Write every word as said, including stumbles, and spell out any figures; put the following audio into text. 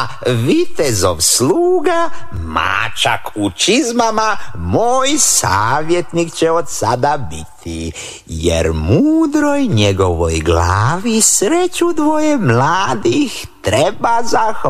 a vitezov sluga, mačak u čizmama, moj savjetnik će od sada biti, jer mudroj njegovoj glavi sreću dvoje mladih treba zahvaliti.